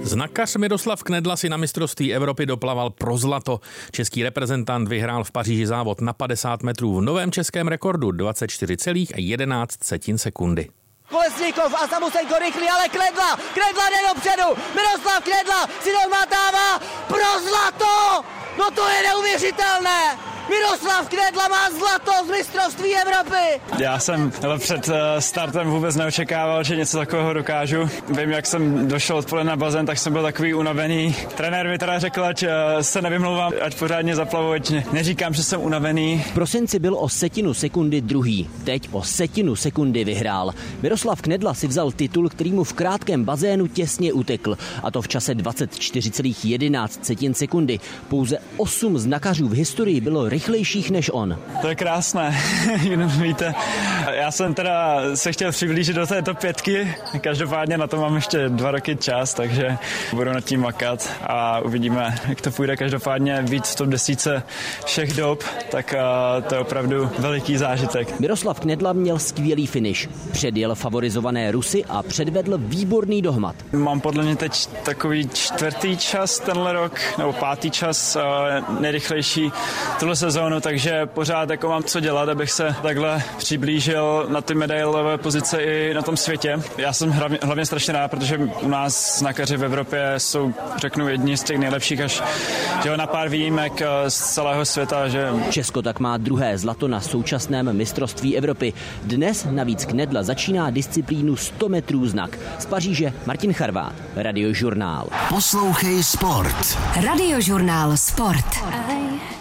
Znakař Miroslav Knedla si na mistrovství Evropy doplaval pro zlato. Český reprezentant vyhrál v Paříži závod na 50 metrů v novém českém rekordu 24,11 sekundy. Kolesníkov a Samusenko rychlý, ale Knedla jde dopředu, Miroslav Knedla si odmátává pro zlato, no to je neuvěřitelné. Miroslav Knedla má zlato z mistrovství Evropy. Já jsem před startem vůbec neočekával, že něco takového dokážu. Vím, jak jsem došel odpoledne na bazén, tak jsem byl takový unavený. Trenér mi teda řekl, ať se nevymlouvám, ať pořádně zaplavu, ať neříkám, že jsem unavený. V prosinci byl o 1/10 sekundy druhý, teď o 1/10 sekundy vyhrál. Miroslav Knedla si vzal titul, který mu v krátkém bazénu těsně utekl, a to v čase 24,11 sekundy. Pouze 8 znakařů v historii bylo rychlejších než on. To je krásné, víte. Já jsem teda se chtěl přiblížit do této 5, každopádně na to mám ještě 2 roky čas, takže budu nad tím makat a uvidíme, jak to půjde. Každopádně víc v top 10 všech dob, tak to je opravdu veliký zážitek. Miroslav Knedla měl skvělý finish. Předjel favorizované Rusy a předvedl výborný dohmat. Mám podle mě teď takový 4. čas tenhle rok, nebo 5. čas, nejrychlejší tuhle sezónu, takže pořád jako mám co dělat, abych se takhle přiblížil na ty medailové pozice i na tom světě. Já jsem hlavně strašně rád, protože u nás znakaři v Evropě jsou, řeknu, jedni z těch nejlepších, až na pár výjimek z celého světa. Že... Česko tak má druhé zlato na současném mistrovství Evropy. Dnes navíc Knedla začíná disciplínu 100 metrů znak. Z Paříže Martin Charvát, Radiožurnál. Poslouchej sport. Radiožurnál Sport.